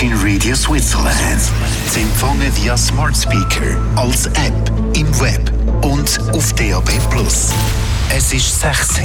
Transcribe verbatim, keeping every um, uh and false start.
Virgin Radio Switzerland. Zu empfangen via Smart Speaker, als App, im Web und auf D A B plus. Es ist sechs